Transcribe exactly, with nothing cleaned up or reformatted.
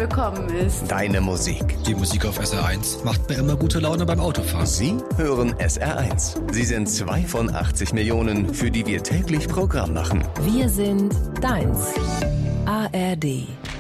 gekommen ist. Deine Musik. Die Musik auf S R eins macht mir immer gute Laune beim Autofahren. Sie hören S R eins. Sie sind zwei von achtzig Millionen, für die wir täglich Programm machen. Wir sind deins. A R D.